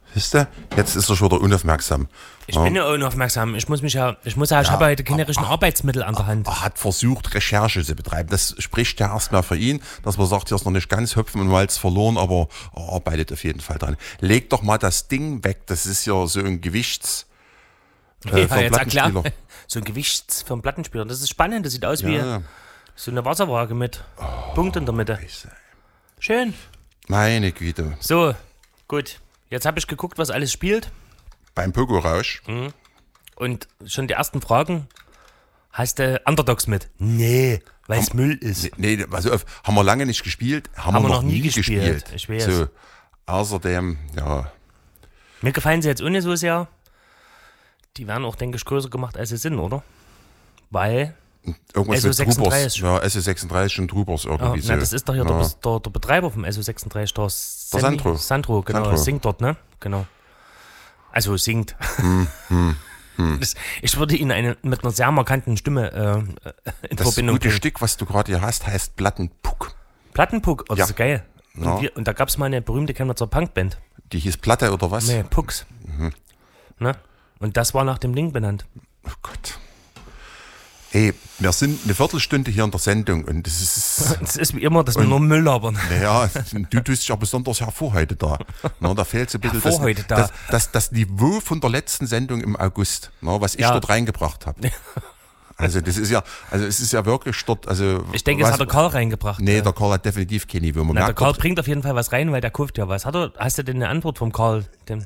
Siehst du? Jetzt ist er schon wieder unaufmerksam. Ich bin ja unaufmerksam. Ich habe heute keine richtigen Arbeitsmittel an der Hand. Er hat versucht, Recherche zu betreiben. Das spricht ja erstmal für ihn, dass man sagt, hier ist noch nicht ganz Hopfen und Malz verloren, aber er arbeitet auf jeden Fall dran. Leg doch mal das Ding weg. Das ist ja so ein Gewichts... für einen Plattenspieler. So ein Gewichts für einen Plattenspieler. Das ist spannend. Das sieht aus wie so eine Wasserwaage mit Punkt in der Mitte. Schön. Meine Güte. So, gut. Jetzt habe ich geguckt, was alles spielt. Beim Pogo-Rausch. Und schon die ersten Fragen. Hast du Underdogs mit? Nee, weil es Müll ist. Nee, also haben wir lange nicht gespielt. Haben wir noch nie gespielt. Ich weiß. So, außerdem, ja. Mir gefallen sie jetzt ohne so sehr. Die werden auch, denke ich, größer gemacht, als sie sind, oder? Weil irgendwas SO36. mit Trubers. Ja, SO36 und Trubers irgendwie so. Das ist doch hier der Betreiber vom SO36, der Sandro. Sandro, genau. Sandro. Singt dort, ne? Genau. Also singt. Ich würde ihn mit einer sehr markanten Stimme in das Verbindung gute bringen. Stück, was du gerade hier hast, heißt Plattenpuck. Plattenpuck, oh, das ist geil. Ja. Und da gab es mal eine berühmte Chemnitzer Punkband. Die hieß Platte oder was? Nee, Pucks. Ne? Und das war nach dem Ding benannt. Oh Gott. Ey, wir sind eine Viertelstunde hier in der Sendung und das ist... Das ist wie immer, dass wir nur Müll labern. Naja, du tust dich ja besonders hervor heute da. Na, da fehlt so ein bisschen das Niveau von der letzten Sendung im August, was ich dort reingebracht habe. Also es ist ja wirklich dort, also... Ich denke, es hat der Karl reingebracht. Nee, der Karl hat definitiv kein Niveau. Der Karl bringt auf jeden Fall was rein, weil der kauft ja was. Hast du denn eine Antwort vom Karl?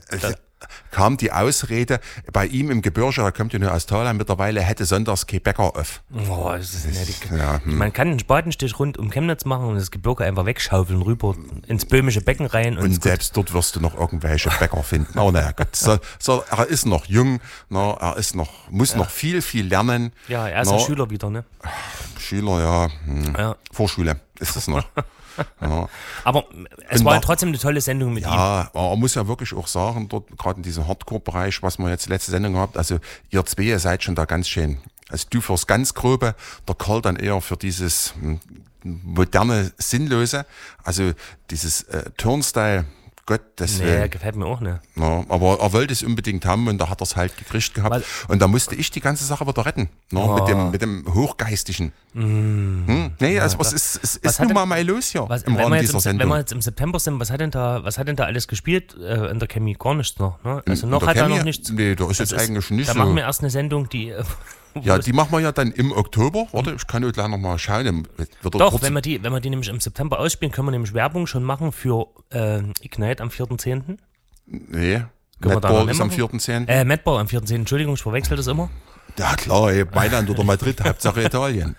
Kam die Ausrede, bei ihm im Gebirge, er kommt ja nur aus Thalia mittlerweile, hätte sonntags kein Bäcker auf. Oh, das ist nett. Ja, Man kann einen Spatenstich rund um Chemnitz machen und das Gebirge einfach wegschaufeln, rüber ins böhmische Becken rein. Und selbst dort wirst du noch irgendwelche Bäcker finden. Oh naja, Gott. Er ist noch jung, muss noch viel, viel lernen. Ja, er ist ein Schüler wieder, ne? Schüler, ja. Vorschule ist es noch. Ja. Aber es war trotzdem eine tolle Sendung mit ihm. Ja, man muss ja wirklich auch sagen, dort gerade in diesem Hardcore-Bereich, was wir jetzt letzte Sendung gehabt, also ihr zwei seid schon da ganz schön. Also du fürs ganz Grobe, der Karl dann eher für dieses moderne, Sinnlose, also dieses Turnstyle. Gottes Willen. Nee, gefällt mir auch nicht. Ja, aber er wollte es unbedingt haben und da hat er es halt gekriegt gehabt. Und da musste ich die ganze Sache wieder retten. Mit dem Hochgeistigen. Nee, also es ist nun mal los hier im Rahmen dieser Sendung. Wenn wir jetzt im September sind, was hat denn da alles gespielt? In der Chemie gar nichts noch. Ne? Also noch hat er noch nichts. Nee, da ist jetzt eigentlich nicht so. Da machen wir erst eine Sendung, die... Ja, die machen wir ja dann im Oktober. Warte, ich kann gleich noch mal schauen. Doch, wenn wir die nämlich im September ausspielen, können wir nämlich Werbung schon machen für Ignite am 4.10. Nee, Madball ist am 4.10. Madball am 4.10. Entschuldigung, ich verwechsel das immer. Ja klar, Mailand oder Madrid, Hauptsache Italien.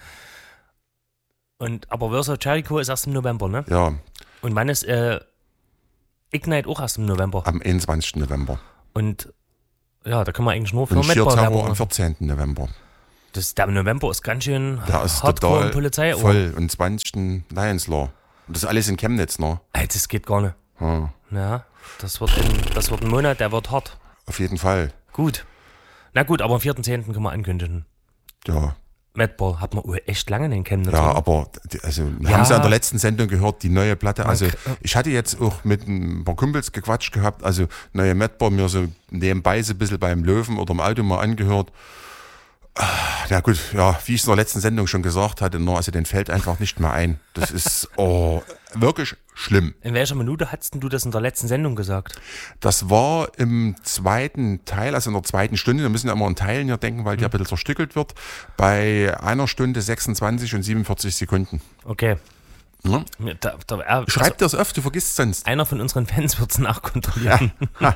Aber Versa Jericho ist erst im November, ne? Ja. Und wann ist Ignite auch erst im November? Am 21. November. Und ja, da können wir eigentlich nur für Madball Werbung machen. Am 14. November. Der November ist ganz schön Hardcore Polizei. Voll. Und 20. Lions Law. Und das ist alles in Chemnitz, ne? Das geht gar nicht. Hm. Ja, das wird ein Monat, der wird hart. Auf jeden Fall. Gut. Na gut, aber am 4.10. können wir ankündigen. Ja. Madball hat man echt lange in den Chemnitz. Ja, aber wir haben es ja in der letzten Sendung gehört, die neue Platte. Also ich hatte jetzt auch mit ein paar Kumpels gequatscht gehabt, also neue Madball mir so nebenbei so ein bisschen beim Löwen oder im Auto mal angehört. Ja gut, ja, wie ich es in der letzten Sendung schon gesagt hatte, also den fällt einfach nicht mehr ein. Das ist wirklich schlimm. In welcher Minute hattest du das in der letzten Sendung gesagt? Das war im zweiten Teil, also in der zweiten Stunde. Wir müssen ja immer in Teilen hier denken, weil die ein bisschen zerstückelt wird. Bei 1 Stunde 26 und 47 Sekunden. Okay. Ja? Schreib dir das öfter, du vergisst es sonst. Einer von unseren Fans wird es nachkontrollieren.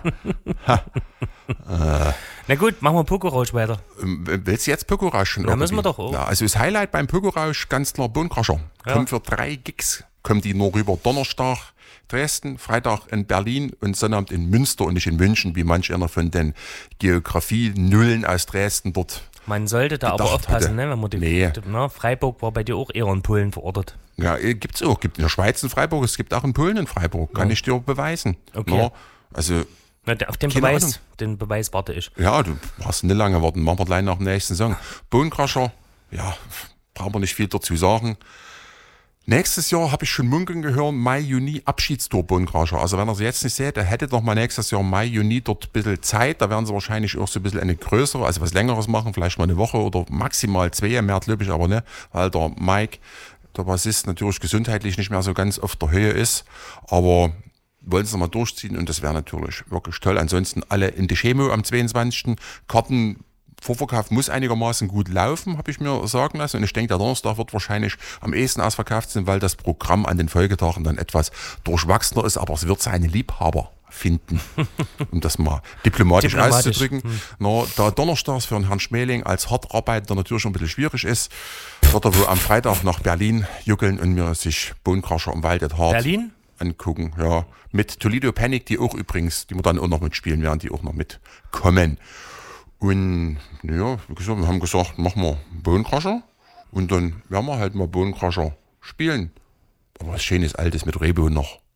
Na gut, machen wir Pogo-Rausch weiter. Willst du jetzt Pogo-Rausch schon? Ja, müssen wir doch auch. Ja, also das Highlight beim Pogo-Rausch, ganz klar Bonekrascher. Ja. Kommt für 3 Gigs, kommt die nur rüber. Donnerstag Dresden, Freitag in Berlin und Sonnabend in Münster und nicht in München, wie manch einer von den Geografie-Nullen aus Dresden dort. Man sollte da aber aufpassen, ne? Wenn man Freiburg war bei dir auch eher in Polen verortet. Ja, gibt's auch. Gibt in der Schweiz in Freiburg, es gibt auch in Polen in Freiburg. Kann ich dir beweisen. Okay. Ja, also, auf den Beweis warte ich. Ja, du brauchst nicht lange warten. Machen wir gleich nach dem nächsten Song. Bonekrascher, ja, brauchen wir nicht viel dazu sagen. Nächstes Jahr habe ich schon munkeln gehört, Mai, Juni, Abschiedstour Bohnenkrascher. Also wenn ihr sie jetzt nicht seht, der hätte doch mal nächstes Jahr Mai, Juni dort ein bisschen Zeit. Da werden sie wahrscheinlich auch so ein bisschen eine größere, also was Längeres machen, vielleicht mal eine Woche oder maximal 2, mehr glaube ich aber nicht, weil der Mike, der Bassist, natürlich gesundheitlich nicht mehr so ganz auf der Höhe ist. Aber wollen sie mal durchziehen und das wäre natürlich wirklich toll. Ansonsten alle in die Chemo am 22. Karten. Vorverkauf muss einigermaßen gut laufen, habe ich mir sagen lassen. Und ich denke, der Donnerstag wird wahrscheinlich am ehesten ausverkauft sein, weil das Programm an den Folgetagen dann etwas durchwachsener ist. Aber es wird seine Liebhaber finden, um das mal diplomatisch auszudrücken. Da Donnerstags für den Herrn Schmeling als Hartarbeiter natürlich ein bisschen schwierig ist, wird er wohl am Freitag nach Berlin juckeln und mir sich Bohnenkrascher im Wald hart angucken. Ja, mit Toledo Panic, die auch übrigens, die wir dann auch noch mitspielen werden, die auch noch mitkommen. Und ja, wie gesagt, wir haben gesagt, machen wir Bohnenkrascher und dann werden wir halt mal Bohnenkrascher spielen. Aber was Schönes Altes mit Rehbohnen noch.